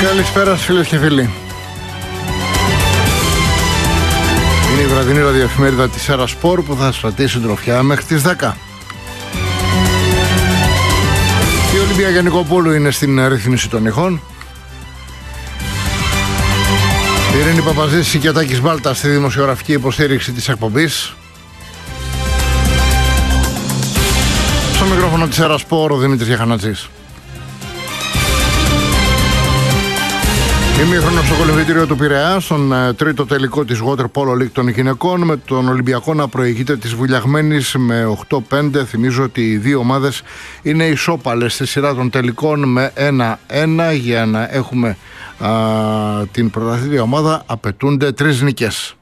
Καλησπέρα φίλες και φίλοι. Είναι η βραδινή ραδιοεφημερίδα της Έρα Σπορ που θα σας κρατήσει συντροφιά μέχρι τις 10. Η Ολυμπία Γιαννικοπούλου είναι στην ρύθμιση των ηχών. Η Ειρήνη Παπαζήση και ο Τάκης Μπάλτα στη δημοσιογραφική υποστήριξη της εκπομπής. Στο μικρόφωνο της Έρα Σπορ ο Δημήτρης Γιαχανατζής. Ημίχρονο στο κολυμβητήριο του Πειραιά, στον τρίτο τελικό της Water Polo League των γυναικών, με τον Ολυμπιακό να προηγείται της Βουλιαγμένης με 8-5. Θυμίζω ότι οι δύο ομάδες είναι ισόπαλες στη σειρά των τελικών με 1-1. Για να έχουμε την πρωταθλήτρια ομάδα απαιτούνται 3 νίκες.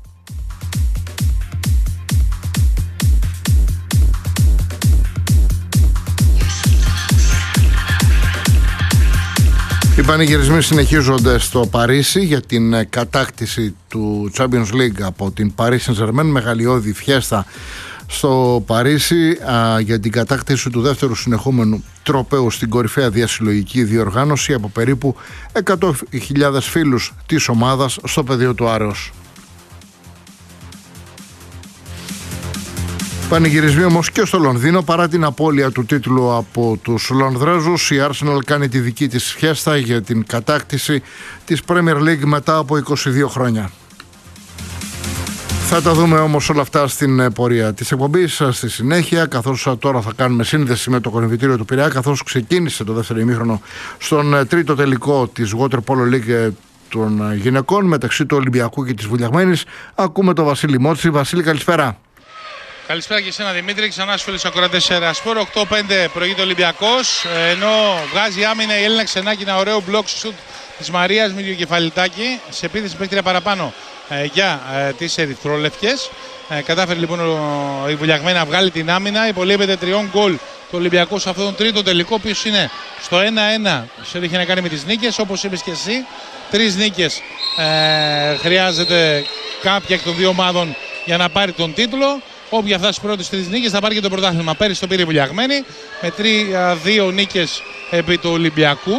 Οι πανηγυρισμοί συνεχίζονται στο Παρίσι για την κατάκτηση του Champions League από την Paris Saint-Germain. Μεγαλειώδη φιέστα στο Παρίσι για την κατάκτηση του δεύτερου συνεχόμενου τροπαίου στην κορυφαία διασυλλογική διοργάνωση από περίπου 100.000 φίλους της ομάδας στο πεδίο του Άρεως. Πανηγυρισμοί όμως και στο Λονδίνο. Παρά την απώλεια του τίτλου από τους Λονδρέζους, η Arsenal κάνει τη δική της φιέστα για την κατάκτηση της Premier League μετά από 22 χρόνια. Θα τα δούμε όμως όλα αυτά στην πορεία της εκπομπής στη συνέχεια, καθώς τώρα θα κάνουμε σύνδεση με το κολυμβητήριο του Πειραιά, καθώς ξεκίνησε το δεύτερο ημίχρονο στον τρίτο τελικό της Water Polo League των γυναικών μεταξύ του Ολυμπιακού και της Βουλιαγμένης. Ακούμε τον Βασίλη Μότση. Βασίλη, καλησπέρα. Καλησπέρα και εσένα Δημήτρη, ξανά στους φίλους ακροατές Έρα Σπορ. 8-5 προηγείται ο Ολυμπιακός, ενώ βγάζει άμυνα η Έλληνα Ξενάκη, ένα ωραίο μπλοκ σουτ της Μαρίας με το κεφαλιτάκι. Σε επίθεση παίκτρια παραπάνω για τις ερυθρόλευκες. Κατάφερε λοιπόν η Βουλιαγμένη να βγάλει την άμυνα. Υπολείπεται 3 γκολ του Ολυμπιακού σε αυτόν τον τρίτο τελικό, ποιος είναι στο 1-1 σε ό,τι έχει να κάνει με τις νίκες. Όπως είπες και εσύ, 3 νίκες χρειάζεται κάποια εκ των δύο ομάδων για να πάρει τον τίτλο. Όποια φτάσει πρώτη στις 3 νίκες θα πάρει και το πρωτάθλημα. Πέρυσι το πήρε η Βουλιαγμένη με 3-2 νίκες επί του Ολυμπιακού.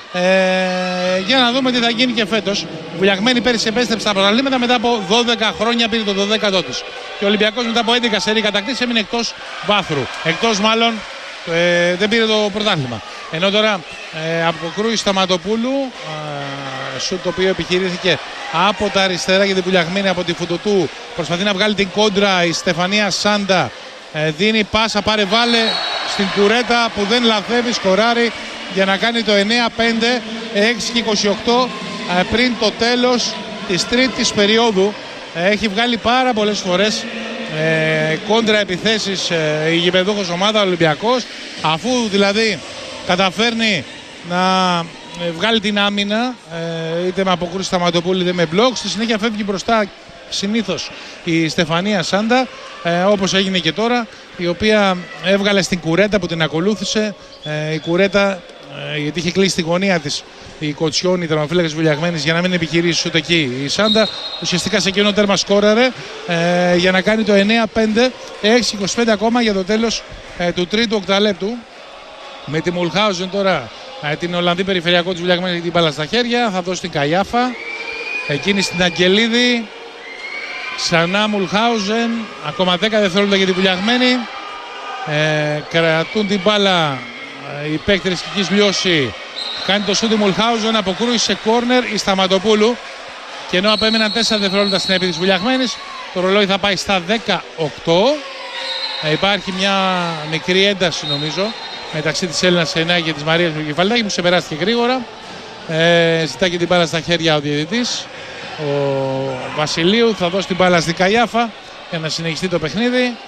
Για να δούμε τι θα γίνει και φέτος. Η Βουλιαγμένη πέρυσι επέστρεψε στα πρωταθλήματα μετά από 12 χρόνια, πήρε το 12ο της. Και ο Ολυμπιακός μετά από 11 σερί κατακτήσεις έμεινε εκτός βάθρου. Εκτός μάλλον δεν πήρε το πρωτάθλημα. Ενώ τώρα αποκρούει Σταματοπούλου, σουτ το οποίο επιχειρήθηκε από τα αριστερά για την Βουλιαγμένη από τη Φουτουτού. Προσπαθεί να βγάλει την κόντρα η Στεφανία Σάντα. Δίνει πάσα, πάρε βάλε στην Κουρέτα που δεν λαθεύει, σκοράρει για να κάνει το 9-5, 6-28 πριν το τέλος της τρίτης περίοδου. Έχει βγάλει πάρα πολλές φορές κόντρα επιθέσεις η γηπεδούχος ομάδα Ολυμπιακός, αφού δηλαδή καταφέρνει να βγάλει την άμυνα είτε με αποκρούσεις Σταματοπούλου είτε με μπλοκ. Στη συνέχεια φεύγει μπροστά συνήθως η Στεφανία Σάντα, όπως έγινε και τώρα, η οποία έβγαλε στην Κουρέτα που την ακολούθησε. Η Κουρέτα γιατί είχε κλείσει τη γωνία της η Κοτσιόνη, η τερματοφύλακας Βουλιαγμένης, για να μην επιχειρήσει ούτε εκεί. Η Σάντα ουσιαστικά σε εκείνο τέρμα σκόραρε για να κάνει το 9-5, 6-25 ακόμα για το τέλος του τρίτου οκταλέπτου. Με τη Μουλχάουζεν τώρα την Ολλανδή περιφερειακό της Βουλιαγμένης την μπάλα στα χέρια, θα δώσει την Καϊάφα, εκείνη στην Αγγελίδη, ξανά Μουλχάουζεν, ακόμα 10 δευτερόλεπτα για την Βουλιαγμένη. Κρατούν την μπάλα οι παίκτες Κικής Λιώση, κάνει το σούτι Μουλχάουζεν, αποκρούει σε κόρνερ η Σταματοπούλου, και ενώ απέμειναν 4 δευτερόλεπτα στην επίθεση Βουλιαγμένης, το ρολόι θα πάει στα 18. Υπάρχει μια μικρή ένταση νομίζω μεταξύ της Έλληνας Ξενάκη και της Μαρίας Κεφαλιτάκη που ξεπεράστηκε γρήγορα. Ζητάει και την μπάλα στα χέρια ο διαιτητής, ο Βασιλείου. Θα δώσει την μπάλα στην Καϊάφα για να συνεχιστεί το παιχνίδι.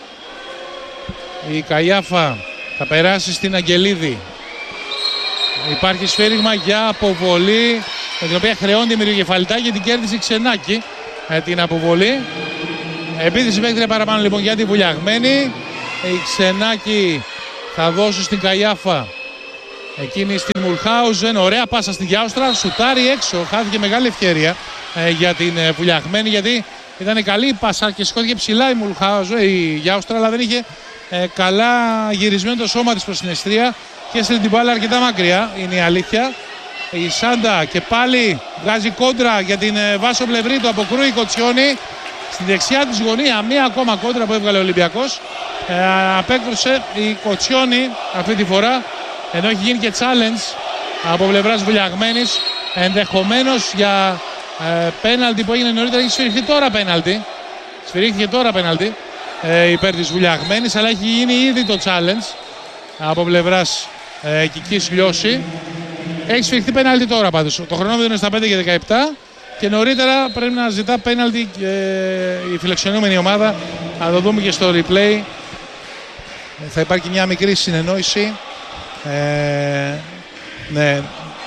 Η Καϊάφα θα περάσει στην Αγγελίδη. Υπάρχει σφύριγμα για αποβολή με την οποία χρεώνει η Μυριοκεφαλιτάκη και την κέρδισε η Ξενάκη την αποβολή. Επίθεση παίκτρια παραπάνω λοιπόν για τη Βουλιαγμένη. Η Ξενάκη θα δώσει στην Καϊάφα, εκείνη στην Μουλχάουζεν. Ωραία πάσα στη Γιάουστρα, σουτάρει έξω. Χάθηκε μεγάλη ευκαιρία για την Βουλιαγμένη, γιατί ήταν καλή η πάσα και σηκώθηκε ψηλά η Γιάουστρα, αλλά δεν είχε καλά γυρισμένο το σώμα της προς την αιστεία και έστειλε την μπάλα αρκετά μακριά, είναι η αλήθεια. Η Σάντα και πάλι βγάζει κόντρα για την Βάσο Πλευρίτου. Αποκρούει Κοτσιόνι στη δεξιά της γωνία. Μία ακόμα κόντρα που έβγαλε ο Ολυμπιακός. Απέκρουσε η Κοτσιόνι αυτή τη φορά, ενώ έχει γίνει και challenge από πλευράς Βουλιαγμένης, ενδεχομένως για πέναλτι που έγινε νωρίτερα. Έχει σφυριχθεί τώρα πέναλτι. Σφυρίχθηκε τώρα πέναλτι υπέρ της Βουλιαγμένης, αλλά έχει γίνει ήδη το challenge από πλευράς Κικής Λιώση. Έχει σφυριχθεί πέναλτι τώρα πάντως. Το χρονόμετρο είναι στα 5 και 17 και νωρίτερα πρέπει να ζητά πέναλτι η φιλοξενούμενη ομάδα. Θα το δούμε και στο replay. Θα υπάρχει μια μικρή συνεννόηση. Ναι.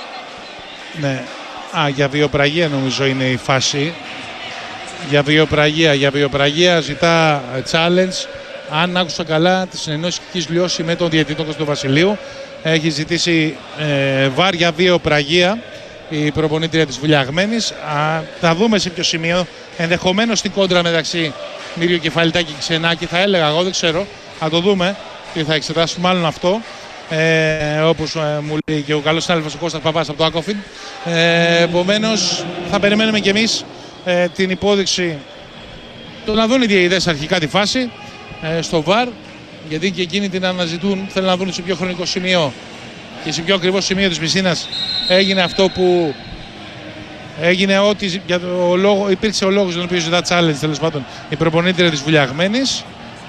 Για βιοπραγία νομίζω είναι η φάση. Για βιοπραγία ζητά challenge. Αν άκουσα καλά τη συνεννόηση Κικής Λιώση με τον διαιτητή Κώστο Βασιλείου. Έχει ζητήσει βάρια βιοπραγία η προπονήτρια της Βουλιαγμένης. Θα δούμε σε ποιο σημείο. Ενδεχομένως στην κόντρα μεταξύ Μύριο Κεφαλιτάκη και Ξενάκη, θα έλεγα εγώ, δεν ξέρω. Θα το δούμε και θα εξετάσουμε μάλλον αυτό. Όπως μου λέει και ο καλός συνάδελφος ο Κώστας Παπάς από το Άκοφιν. Επομένως θα περιμένουμε κι εμείς την υπόδειξη, το να δουν οι διαιτητές αρχικά τη φάση στο VAR, γιατί και εκείνοι την αναζητούν, θέλουν να δουν σε ποιο χρονικό σημείο και σε ποιο ακριβώς σημείο της πισίνας έγινε αυτό που έγινε, ότι για το λόγο, υπήρξε ο λόγος τον οποίο ζητά challenge, τέλος πάντων, η προπονήτρια της Βουλιαγμένης.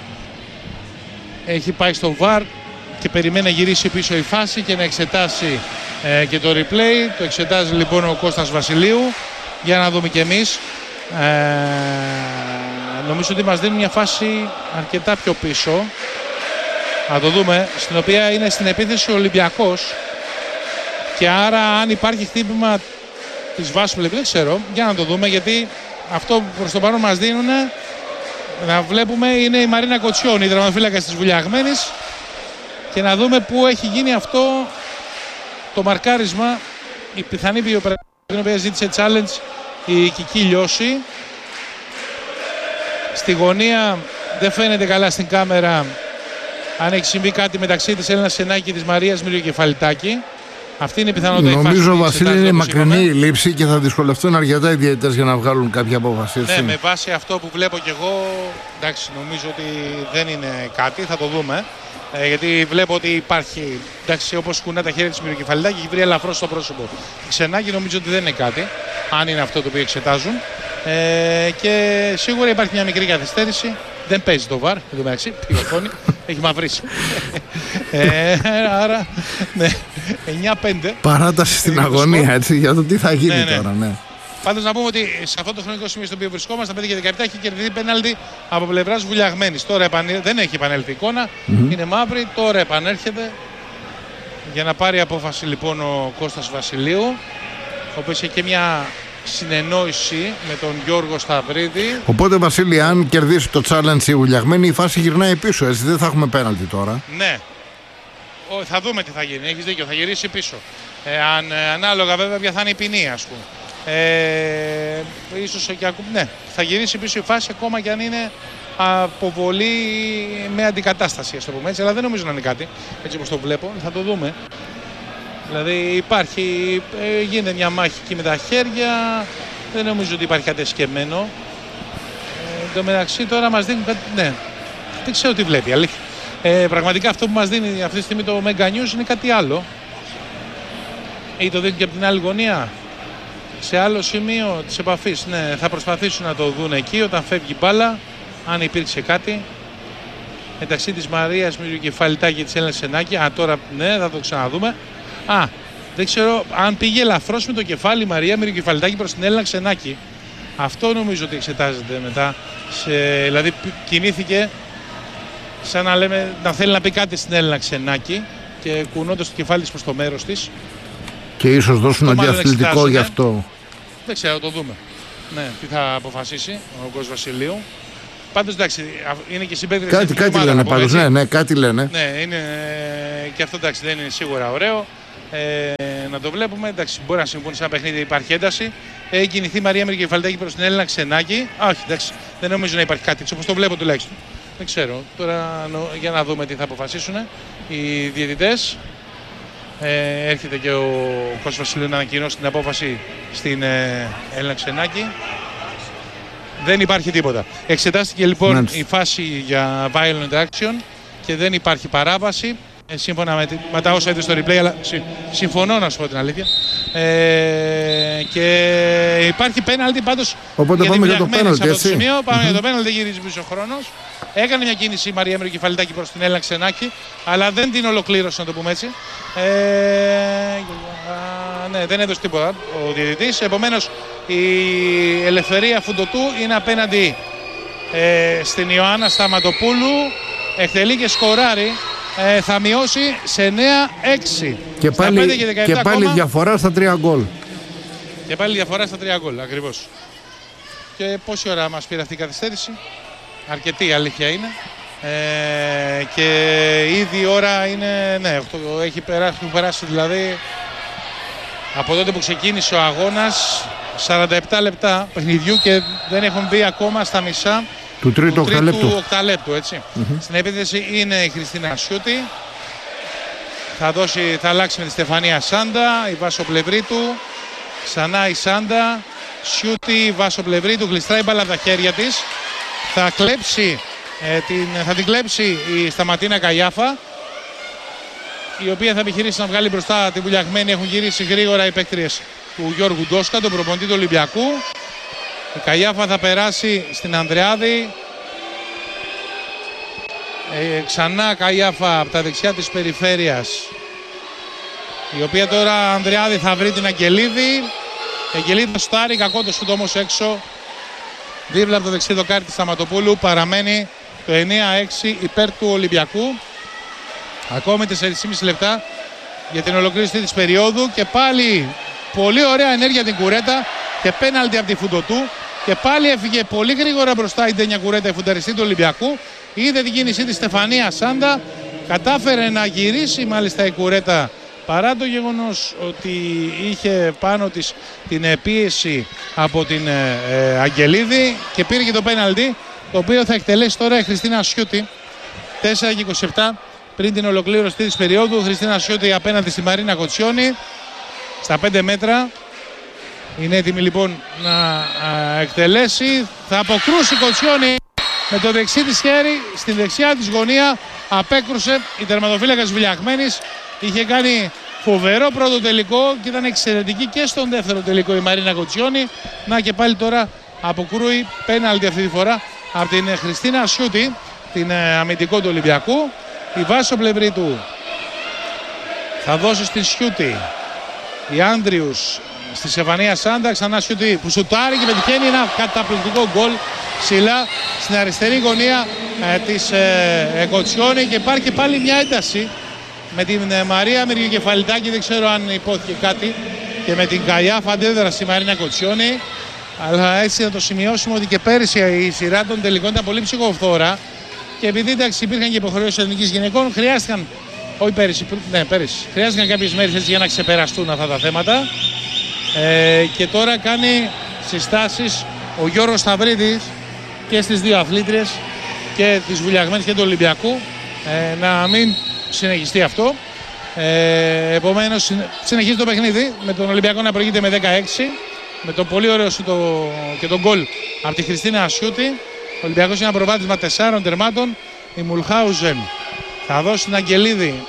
Έχει πάει στο VAR και περιμένει να γυρίσει πίσω η φάση και να εξετάσει και το replay. Το εξετάζει λοιπόν ο Κώστας Βασιλείου, για να δούμε κι εμείς. Νομίζω ότι μας δίνει μια φάση αρκετά πιο πίσω. Θα το δούμε, στην οποία είναι στην επίθεση ο Ολυμπιακός. Και άρα αν υπάρχει χτύπημα της Βάσου Πλευρή, δεν ξέρω, για να το δούμε, γιατί αυτό που προς το παρόν μας δίνουν να βλέπουμε είναι η Μαρίνα Κοτσιόνι, η δραματοφύλακας της Βουλιαγμένης, και να δούμε πού έχει γίνει αυτό το μαρκάρισμα, η πιθανή βιοπραγία την οποία ζήτησε challenge η Κική Λιώση. Στη γωνία δεν φαίνεται καλά στην κάμερα αν έχει συμβεί κάτι μεταξύ της Έλενας Σενάκη και της Μαρίας Μυριοκεφαλιτάκη. Αυτή είναι η πιθανότητα. Νομίζω, Βασίλη, είναι μακρινή η λήψη και θα δυσκολευτούν αρκετά οι διαιτητές για να βγάλουν κάποια απόφαση. Ναι, με βάση αυτό που βλέπω κι εγώ, εντάξει, νομίζω ότι δεν είναι κάτι, θα το δούμε. Γιατί βλέπω ότι υπάρχει, εντάξει, όπως κουνά τα χέρια της Μυριοκεφαλιτάκη, έχει βρει ελαφρώς στο πρόσωπο. Η Ξενάκη νομίζω ότι δεν είναι κάτι, αν είναι αυτό το οποίο εξετάζουν. Και σίγουρα υπάρχει μια μικρή καθυστέρηση. Δεν παίζει το VAR, εδώ μεταξύ, πηγοφώνει, έχει μαυρίσει. Άρα, ναι, 9-5. Παράταση στην αγωνία, έτσι, για το τι θα γίνει τώρα, ναι. Πάντως να πούμε ότι σε αυτό το χρονικό σημείο στο οποίο βρισκόμαστε, 5 και 17, έχει κερδιθεί πέναλτι από πλευράς Βουλιαγμένης. Τώρα δεν έχει επανέλθει η εικόνα, είναι μαύρη, τώρα επανέρχεται για να πάρει απόφαση λοιπόν ο Κώστας Βασιλείου, ο οποίος έχει και μια συνεννόηση με τον Γιώργο Σταυρίδη. Οπότε, Βασίλη, αν κερδίσει το challenge η Βουλιαγμένη, η φάση γυρνάει πίσω, έτσι, δεν θα έχουμε πέναλτι τώρα. Ναι. Θα δούμε τι θα γίνει, έχεις δίκιο, θα γυρίσει πίσω. Ανάλογα βέβαια ποια θα είναι η ποινή, ας πούμε. Ίσως και ναι, θα γυρίσει πίσω η φάση ακόμα και αν είναι αποβολή με αντικατάσταση, ας το πούμε έτσι, αλλά δεν νομίζω να είναι κάτι, έτσι όπως το βλέπω, θα το δούμε. Δηλαδή υπάρχει, γίνεται μια μάχη εκεί με τα χέρια, δεν νομίζω ότι υπάρχει κάτι εσκεμμένο. Εν τω μεταξύ τώρα μας δίνει κάτι, ναι, δεν ξέρω τι βλέπει, αλήθεια. Πραγματικά αυτό που μας δίνει αυτή τη στιγμή το Mega News είναι κάτι άλλο. Ή το δίνει και από την άλλη γωνία, σε άλλο σημείο της επαφής. Ναι, θα προσπαθήσουν να το δουν εκεί όταν φεύγει μπάλα, αν υπήρξε κάτι μεταξύ της Μαρίας Μυριοκεφαλιτάκη και της Έλενας Σενάκη. Τώρα ναι, θα το ξαναδούμε. Δεν ξέρω αν πήγε ελαφρώς με το κεφάλι η Μαρία Μυριοκεφαλιτάκη προς την Έλενα Ξενάκη. Αυτό νομίζω ότι εξετάζεται μετά. Δηλαδή κινήθηκε σαν να λέμε να θέλει να πει κάτι στην Έλενα Ξενάκη και κουνώντας το κεφάλι της προς το μέρος της. Και ίσως δώσουν αντιαθλητικό γι' αυτό. Δεν ξέρω, το δούμε. Ναι, τι θα αποφασίσει ο Κώστας Βασιλείου. Πάντως εντάξει, είναι και συμπαίκτες. Κάτι λένε πάντως, ναι, κάτι λένε. Ναι, είναι και αυτό, εντάξει, δεν είναι σίγουρα ωραίο. Να το βλέπουμε, εντάξει, μπορεί να συμβούν σε ένα παιχνίδι, υπάρχει ένταση. Έχει κινηθεί η Μαρία Μυριοκεφαλιτάκη προς την Έλενα Ξενάκη. Όχι, εντάξει, δεν νομίζω να υπάρχει κάτι, όπως το βλέπω τουλάχιστον. Δεν ξέρω, τώρα για να δούμε τι θα αποφασίσουν οι διαιτητές. έρχεται και ο Κώστας Βασιλείου να ανακοινώσει την απόφαση στην Έλληνα Ξενάκη. Δεν υπάρχει τίποτα. Εξετάστηκε λοιπόν η φάση για violent action και δεν υπάρχει παράβαση. Σύμφωνα με τα όσα είδε στο replay, αλλά συμφωνώ να σου πω την αλήθεια. Και υπάρχει πέναλτι πάντως. Οπότε πάμε για το πέναλτι, έτσι. Πάμε για το πέναλτι, δεν γυρίζει πίσω ο χρόνος. Έκανε μια κίνηση η Μαρία Κεφαλιτάκη προς την Έλληνα Ξενάκη, αλλά δεν την ολοκλήρωσε, να το πούμε έτσι. Ναι, δεν έδωσε τίποτα ο διαιτητής. Επομένως η Ελευθερία Φουντοτού είναι απέναντι στην Ιωάννα Σταματοπούλου. Εκτελεί και σκοράρει. Θα μειώσει σε 9-6. Και πάλι διαφορά στα 3 γκολ. Και πάλι διαφορά στα 3 γκολ, ακριβώς. Και πόση ώρα μας πήρε αυτή η καθυστέρηση? Αρκετή, αλήθεια είναι. Και ήδη η ώρα είναι, ναι, έχει περάσει δηλαδή από τότε που ξεκίνησε ο αγώνας 47 λεπτά παιχνιδιού και δεν έχουν μπει ακόμα στα μισά του τρίτου οκταλέπτου, έτσι. Στην επίθεση είναι η Χριστίνα Σιούτη. Θα αλλάξει με τη Στεφανία Σάντα, η Βάσο Πλευρίτου. Ξανά η Σάντα, Σιούτη, Βάσο Πλευρίτου. Γλιστράει μπάλα από τα χέρια της. Θα την κλέψει η Σταματίνα Καγιάφα, η οποία θα επιχειρήσει να βγάλει μπροστά τη βουλιαγμένη. Έχουν γυρίσει γρήγορα οι παίκτριες του Γιώργου Ντόσκα, τον προπονητή του Ολυμπιακού. Η Καγιάφα θα περάσει στην Ανδρεάδη. Ξανά Καγιάφα από τα δεξιά της περιφέρειας, η οποία τώρα Ανδρεάδη θα βρει την Αγγελίδη. Η Αγγελίδη θα στάρει, κακό το σούτ όμως έξω. Δίπλα από το δεξί δοκάρι της Σταματοπούλου. Παραμένει το 9-6 υπέρ του Ολυμπιακού. Ακόμη 4,5 λεπτά για την ολοκλήρωση της περίοδου. Και πάλι πολύ ωραία ενέργεια την Κουρέτα και πέναλτι από τη Φουντοτού. Και πάλι έφυγε πολύ γρήγορα μπροστά η Ντένια Κουρέτα, η φουνταριστή του Ολυμπιακού. Είδε την κίνησή της Στεφανία Σάντα. Κατάφερε να γυρίσει μάλιστα η Κουρέτα, παρά το γεγονός ότι είχε πάνω της την πίεση από την Αγγελίδη, και πήρε και το πέναλτι, το οποίο θα εκτελέσει τώρα η Χριστίνα Σιούτη. 4:27 πριν την ολοκλήρωση της περίοδου. Χριστίνα Σιούτη απέναντι στη Μαρίνα Κοτσιόνη στα 5 μέτρα. Είναι έτοιμη λοιπόν να εκτελέσει. Θα αποκρούσει η Κοτσιόνη με το δεξί της χέρι στην δεξιά της γωνία. Απέκρουσε η τερματοφύλακας Βουλιαγμένης. Είχε κάνει φοβερό πρώτο τελικό και ήταν εξαιρετική και στον δεύτερο τελικό η Μαρίνα Κοτσιόνη. Να και πάλι τώρα αποκρούει πέναλτι αυτή τη φορά από την Χριστίνα Σιούτη, την αμυντικό του Ολυμπιακού. Η Βάσο Πλευρίτου θα δώσει στην Σιούτη. Η Άντριους στη Στεφανία Σάντα. Ξανά Σιούτη που σουτάρει και πετυχαίνει ένα καταπληκτικό γκολ ψηλά στην αριστερή γωνία της Κοτσιόνη. Και υπάρχει και πάλι μια ένταση με την Μαρία Μυριοκεφαλιτάκη, δεν ξέρω αν υπόθηκε κάτι, και με την Καγιάφα αντέδρασε η Μαρίνα Κοτσιόνη. Αλλά έτσι να το σημειώσουμε ότι και πέρυσι η σειρά των τελικών ήταν πολύ ψυχοφθόρα. Και επειδή εντάξει υπήρχαν και υποχρεώσεις εθνικής γυναικών, χρειάστηκαν, όχι πέρυσι, ναι πέρυσι, χρειάστηκαν κάποιες μέρες έτσι για να ξεπεραστούν αυτά τα θέματα. Και τώρα κάνει συστάσεις ο Γιώργος Σταυρίδης και στις δύο αθλήτριες, και της Βουλιαγμένης και του Ολυμπιακού, να μην συνεχιστεί αυτό. Επομένως συνεχίζει το παιχνίδι με τον Ολυμπιακό να προηγείται με 16, με το πολύ ωραίο σου και τον γκολ από τη Χριστίνα Ασιούτη. Ο Ολυμπιακός είναι ένα προβάδισμα 4 τερμάτων. Η Μουλχάουζεν θα δώσει την Αγγελίδη.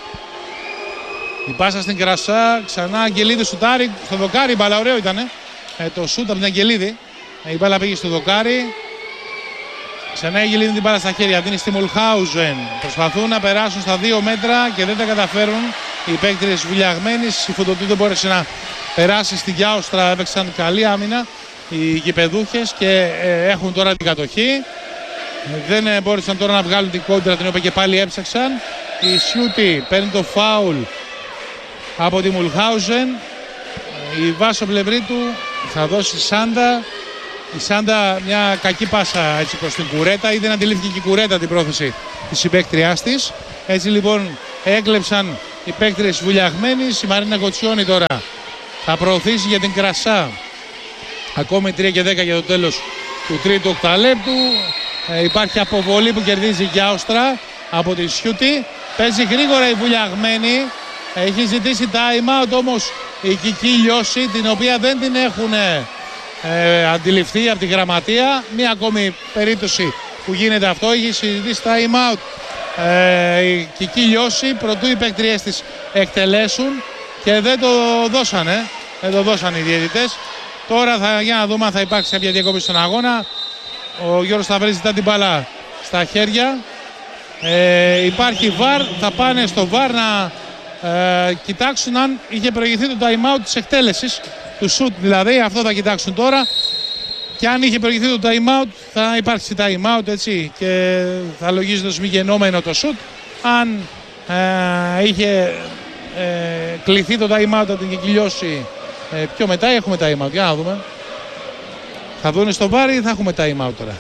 Η πάσα στην Κρασά. Ξανά Αγγελίδη σουτάρει στο δοκάρι. Μπαλά, ωραίο ήταν το σούτ από την Αγγελίδη. Η μπάλα πήγε στο δοκάρι. Ξανά η Αγγελίδη την μπάλα στα χέρια. Δίνει στη Μουλχάουζεν. Προσπαθούν να περάσουν στα 2 μέτρα και δεν τα καταφέρουν. Οι παίκτες Βουλιαγμένης. Η Φουντοτού δεν μπόρεσε να περάσει στη Γιάουστρα. Έπαιξαν καλή άμυνα οι γηπεδούχες και έχουν τώρα την κατοχή. Δεν μπόρεσαν τώρα να βγάλουν την κόντρα, την οποία και πάλι έψαξαν. Η Σιούτη παίρνει το φάουλ από τη Μουλχάουζεν. Η Βάσο Πλευρίτου θα δώσει Σάντα. Η Σάντα μια κακή πάσα έτσι προς την Κουρέτα, ή δεν αντιλήφθηκε και η Κουρέτα την πρόθεση της συμπαίκτριάς της. Έτσι λοιπόν έκλεψαν οι παίκτες Βουλιαγμένης. Η Μαρίνα Κοτσιόνη τώρα θα προωθήσει για την Κρασά. Ακόμη 3 και 10 για το τέλος του τρίτου οκταλέπτου. Υπάρχει αποβολή που κερδίζει η Γιάουστρα από τη Σιούτη. Παίζει γρήγορα η Βουλιαγμένη. Έχει ζητήσει time out όμως η Κική Λιώση, την οποία δεν την έχουν αντιληφθεί από τη γραμματεία. Μία ακόμη περίπτωση που γίνεται αυτό. Έχει ζητήσει time out η Κική Λιώση προτού οι παίκτριές της εκτελέσουν και δεν το δώσανε. Δεν το δώσαν οι διαιτητές. Τώρα για να δούμε αν θα υπάρξει κάποια διακόπηση στον αγώνα. Ο Γιώργος Σταυρής ζητά την μπάλα στα χέρια. Υπάρχει VAR, θα πάνε στο VAR να κοιτάξουν αν είχε προηγηθεί το time out της εκτέλεσης, του shoot δηλαδή. Αυτό θα κοιτάξουν τώρα. Και αν είχε προηγηθεί το time out θα υπάρξει time out, έτσι, και θα λογίζεται ως μη γεννόμενο το shoot. Αν είχε κληθεί το time out από την Κικιλιώση πιο μετά, έχουμε time out. Για να δούμε. Θα δουν στο VAR ή θα έχουμε time out τώρα?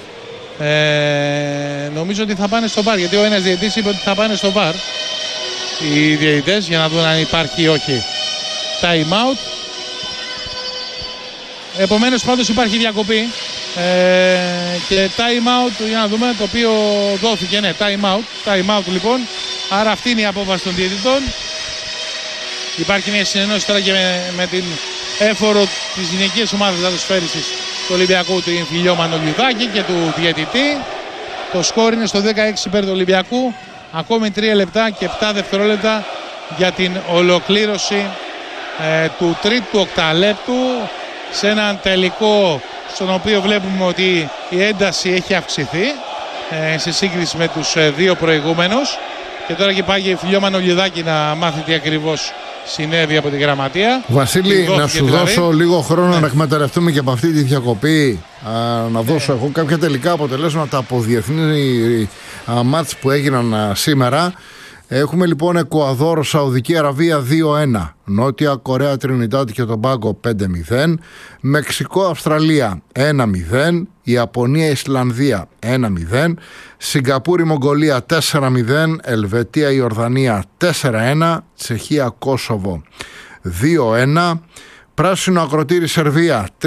Νομίζω ότι θα πάνε στο VAR, γιατί ο ένας διαιτητής είπε ότι θα πάνε στο VAR οι διαιτητές για να δουν αν υπάρχει ή όχι time out. Επομένως πάντως υπάρχει διακοπή και time out, για να δούμε, το οποίο δόθηκε, ναι, time out λοιπόν. Άρα αυτή είναι η απόφαση των διαιτητών. Υπάρχει μια συνεννόηση τώρα και με την έφορο της γυναικείας ομάδας δατοσφαίρισης του Ολυμπιακού, του Φιλιό Μανολιδάκη, και του διαιτητή. Το σκορ είναι στο 16 υπέρ του Ολυμπιακού. Ακόμη 3 λεπτά και 7 δευτερόλεπτα για την ολοκλήρωση του τρίτου οκταλέπτου, σε έναν τελικό στον οποίο βλέπουμε ότι η ένταση έχει αυξηθεί σε σύγκριση με τους δύο προηγούμενους. Και τώρα και πάει η Φιλιό Μανολιδάκη να μάθει τι ακριβώς συνέβη από τη γραμματεία. Βασίλη, να σου δώσω λίγο χρόνο να εκμεταλλευτούμε και από αυτή τη διακοπή. Να δώσω εγώ κάποια τελικά αποτελέσματα από διεθνή μάτς που έγιναν σήμερα. Έχουμε λοιπόν Εκουαδόρ, Σαουδική Αραβία 2-1, Νότια Κορέα, Τρινιντάντ και Τομπάγκο 5-0, Μεξικό, Αυστραλία 1-0, Ιαπωνία, Ισλανδία 1-0, Σιγκαπούρη, Μογγολία 4-0, Ελβετία, Ιορδανία 4-1, Τσεχία, Κόσοβο 2-1, Πράσινο Ακροτήρι, Σερβία 3-0.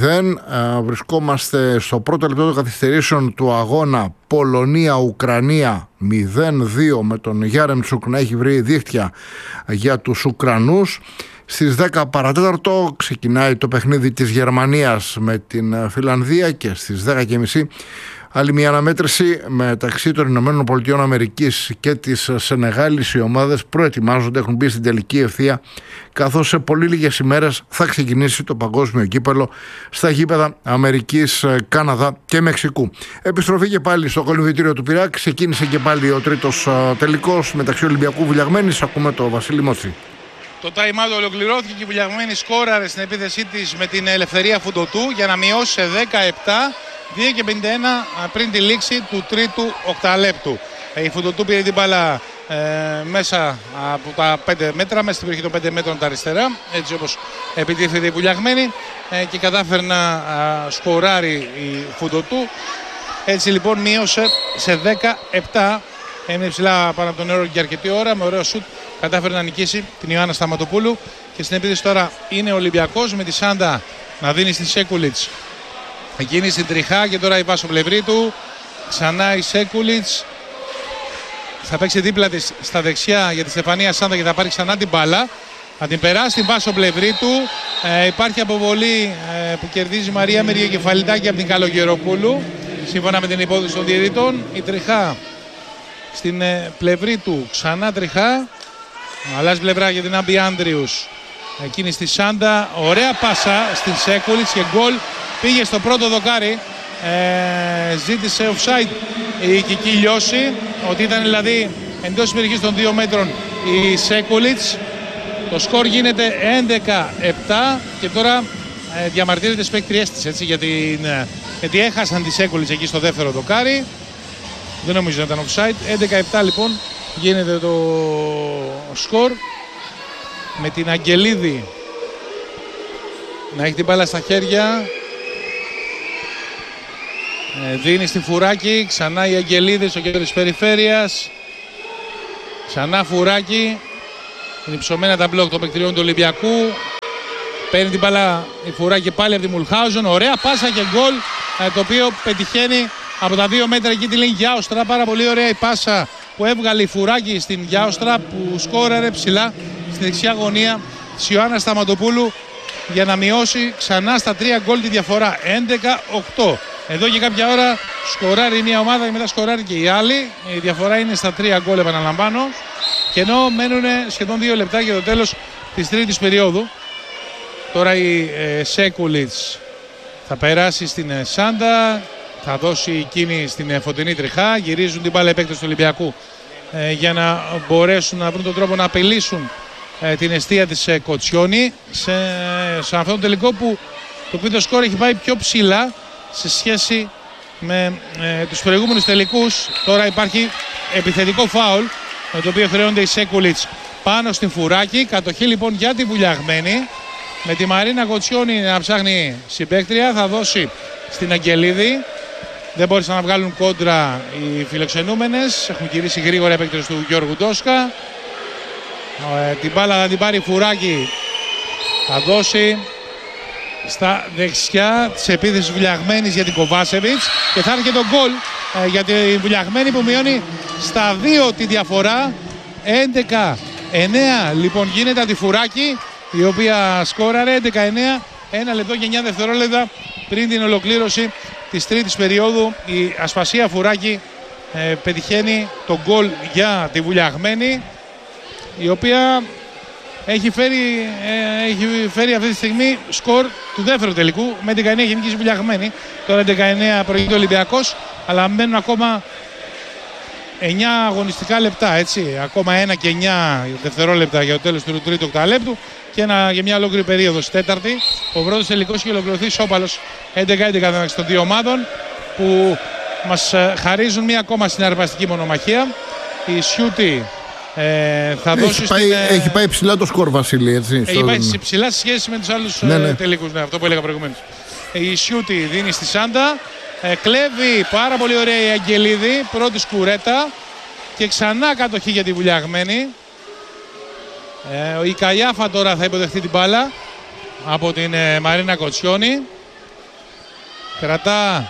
Βρισκόμαστε στο πρώτο λεπτό των καθυστερήσεων του αγώνα Πολωνία, Ουκρανία 0-2, με τον Γιάρεμτσουκ να έχει βρει δίχτυα για τους Ουκρανούς. Στις 10 παρατέταρτο ξεκινάει το παιχνίδι της Γερμανίας με την Φιλανδία και στις 10.30 άλλη μια αναμέτρηση μεταξύ των Ηνωμένων Πολιτειών Αμερικής και της Σενεγάλης. Οι ομάδες προετοιμάζονται, έχουν μπει στην τελική ευθεία, καθώς σε πολύ λίγες ημέρες θα ξεκινήσει το παγκόσμιο κύπελο στα γήπεδα Αμερικής, Κάναδα και Μεξικού. Επιστροφή και πάλι στο κολυμβητήριο του Πειραιά. Ξεκίνησε και πάλι ο τρίτος τελικός μεταξύ Ολυμπιακού Βουλιαγμένης. Ακούμε το Βασίλη Μότσι. Το time out ολοκληρώθηκε και η Βουλιαγμένη σκόραρε στην επίθεσή της με την Ελευθερία Φουντοτού για να μειώσει σε 17. 2:51 πριν τη λήξη του τρίτου οκταλέπτου. Η Φουντοτού πήρε την μπάλα μέσα από τα 5 μέτρα, μέσα στην περιοχή των 5 μέτρων τα αριστερά, έτσι όπως επιτίθεται η Βουλιαγμένη, και κατάφερε να σκοράρει η Φουντοτού. Έτσι λοιπόν μείωσε σε 17. Έμεινε ψηλά πάνω από τον νερό για αρκετή ώρα, με ωραίο σουτ κατάφερε να νικήσει την Ιωάννα Σταματοπούλου. Και στην επίθεση τώρα είναι ο Ολυμπιακός, με τη Σάντα να δίνει στην Σέκουλιτς εκείνη στην τριχά, και τώρα η Βάσο Πλευρίτου. Ξανά η Σέκουλιτς θα παίξει δίπλα της στα δεξιά για τη Στεφανία Σάντα και θα πάρει ξανά την μπάλα. Θα την περάσει την Βάσο Πλευρίτου. Υπάρχει αποβολή που κερδίζει η Μαρία Μυριοκεφαλιτάκη από την Καλογεροπούλου, σύμφωνα με την υπόθεση των διαιτητών. Η τριχά στην Πλευρίτου, ξανά τριχά. Αλλάζει πλευρά για την Άμπι Άντριους. Εκείνη στη Σάντα. Ωραία πάσα στην Σέκουλιτς και γκολ. Πήγε στο πρώτο δοκάρι. Ζήτησε offside η Κική Λιώση, ότι ήταν δηλαδή εντός της περιοχής των 2 μέτρων η Σέκουλιτς. Το σκορ γίνεται 11-7 και τώρα διαμαρτύρεται στις παίκτριές της, έτσι, γιατί έχασαν τη Σέκουλιτς εκεί στο δεύτερο δοκάρι. Δεν νομίζω να ήταν offside. 11-7 λοιπόν γίνεται το σκορ, με την Αγγελίδη να έχει την μπάλα στα χέρια. Δίνει στη Φουράκη, ξανά η Αγγελίδη στο κέντρο της περιφέρειας. Ξανά Φουράκη. Είναι υψωμένα τα μπλοκ των παικτηριών του Ολυμπιακού. Παίρνει την μπάλα η Φουράκη πάλι από τη Μουλχάουζεν. Ωραία πάσα και γκολ, το οποίο πετυχαίνει από τα 2 μέτρα εκεί τη Λίνη Γιάουστρα. Πάρα πολύ ωραία η πάσα που έβγαλε η Φουράκη στην Γιάουστρα, που σκόραρε ψηλά στη δεξιά γωνία της Ιωάννας Σταματοπούλου για να μειώσει ξανά στα 3 γκολ τη διαφορά. 11-8. Εδώ και κάποια ώρα σκοράρει μια ομάδα και μετά σκοράρει και η άλλη. Η διαφορά είναι στα 3 γκολ, επαναλαμβάνω. Και ενώ μένουν σχεδόν 2 λεπτά για το τέλος της τρίτης περίοδου. Τώρα η Σέκουλιτς θα περάσει στην Σάντα, θα δώσει εκείνη στην Φωτεινή Τριχά. Γυρίζουν την μπάλα επέκταση του Ολυμπιακού για να μπορέσουν να βρουν τον τρόπο να απειλήσουν την εστία της Κοτσιόνη σε αυτόν τον τελικό που το οποίο το σκορ έχει πάει πιο ψηλά σε σχέση με τους προηγούμενους τελικούς. Τώρα υπάρχει επιθετικό φάουλ με το οποίο χρεώνται οι Σέκουλιτς πάνω στην Φουράκη. Κατοχή λοιπόν για τη Βουλιαγμένη με τη Μαρίνα Κοτσιόνη να ψάχνει συμπαίκτρια. Θα δώσει στην Αγγελίδη. Δεν μπόρεσαν να βγάλουν κόντρα οι φιλοξενούμενες. Έχουν γυρίσει γρήγορα επέκταση του Γιώργου Ντόσκα. Την μπάλα θα την πάρει η Φουράκη. Θα δώσει στα δεξιά της επίθεσης Βουλιαγμένης για την Κοβάσεβιτς. Και θα έρθει και τον γκολ για τη Βουλιαγμένη που μειώνει στα 2 τη διαφορά. 11-9 λοιπόν γίνεται από τη Φουράκη, η οποία σκόραρε 19, 1 λεπτό και 9 δευτερόλεπτα πριν την ολοκλήρωση της τρίτης περίοδου. Η Ασπασία Φουράκη πετυχαίνει τον γκολ για τη Βουλιαγμένη, η οποία έχει φέρει αυτή τη στιγμή σκορ του δεύτερου τελικού με 19 γενικής Βουλιαγμένη. Τώρα 19 προηγείται ο Ολυμπιακός, αλλά μένουν ακόμα 9 αγωνιστικά λεπτά, έτσι. Ακόμα 1 και 9 δευτερόλεπτα για το τέλος του τρίτου οκταλέπτου και για μια ολόκληρη περίοδο στη τέταρτη. Ο πρώτος τελικός έχει ολοκληρωθεί σώπαλος 11-11 μεταξύ των δύο ομάδων που μας χαρίζουν μια ακόμα συναρπαστική μονομαχία. Η Σιούτη θα δώσει έχει πάει ψηλά το σκορ, Βασίλη, έτσι. Έχει πάει ψηλά σε σχέση με τους άλλους τελικούς, ναι, αυτό που έλεγα προηγουμένως. Η Σιούτη δίνει στη Σάντα. Κλέβει πάρα πολύ ωραία η Αγγελίδη, πρώτη σκουρέτα και ξανά κατοχή για τη Βουλιαγμένη. Η Καϊάφα τώρα θα υποδεχτεί την μπάλα από την Μαρίνα Κοτσιόνη. Κρατά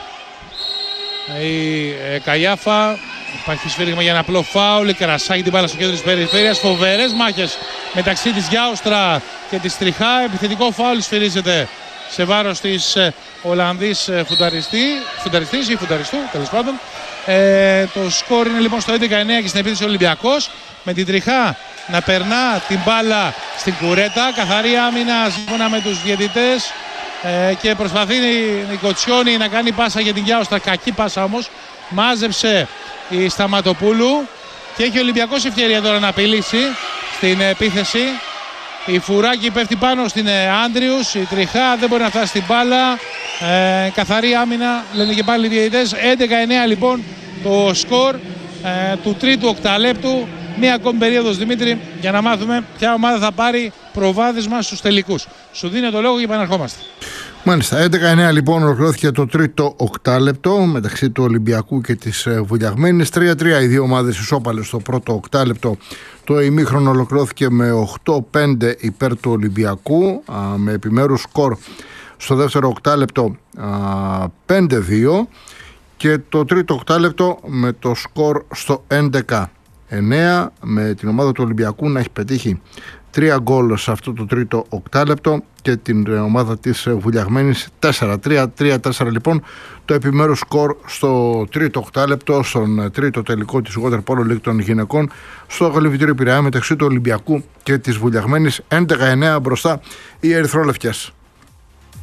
η Καϊάφα, υπάρχει σφύριγμα για ένα απλό φάουλ. Καρασάκι την μπάλα στο κέντρο της περιφέρειας. Φοβερές μάχες μεταξύ της Γιάουστρα και της Τριχά. Επιθετικό φάουλ σφυρίζεται σε βάρος της Ολλανδής φουνταριστής ή φουνταριστού, τέλος πάντων. Το σκορ είναι λοιπόν στο 11-9 και στην επίθεση ο Ολυμπιακός, με την Τριχά να περνά την μπάλα στην κουρέτα. Καθαρή άμυνα σύμφωνα με τους διαιτητές και προσπαθεί η Κοτσιόνη να κάνει πάσα για την Γιάουστρα. Κακή πάσα όμως. Μάζεψε η Σταματοπούλου και έχει ο Ολυμπιακός ευκαιρία τώρα να απειλήσει στην επίθεση. Η Φουράκη πέφτει πάνω στην Άντριους, η Τριχά δεν μπορεί να φτάσει στην μπάλα. Καθαρή άμυνα, λένε και πάλι οι διαιτητές. 11-9 λοιπόν το σκορ του τρίτου οκταλέπτου. Μία ακόμη περίοδος, Δημήτρη, για να μάθουμε ποια ομάδα θα πάρει προβάδισμα στους τελικούς. Σου δίνω το λόγο και επαναρχόμαστε. Μάλιστα, 11-9 λοιπόν ολοκληρώθηκε το τρίτο οκτάλεπτο μεταξύ του Ολυμπιακού και της Βουλιαγμένης. 3-3 οι δύο ομάδες ισόπαλες στο πρώτο οκτάλεπτο. Το ημίχρονο ολοκληρώθηκε με 8-5 υπέρ του Ολυμπιακού, με επιμέρους σκορ στο δεύτερο οκτάλεπτο 5-2 και το τρίτο οκτάλεπτο με το σκορ στο 11-9, με την ομάδα του Ολυμπιακού να έχει πετύχει 3 γκολ σε αυτό το τρίτο οκτάλεπτο και την ομάδα της Βουλιαγμένης 4. 3-4 λοιπόν το επιμέρους σκορ στο τρίτο οκτάλεπτο, στον τρίτο τελικό της Water Polo League των γυναικών στο Γαλιβιτήριο Πειραιά μεταξύ του Ολυμπιακού και της Βουλιαγμένης. 11-9 μπροστά οι ερυθρόλευκες.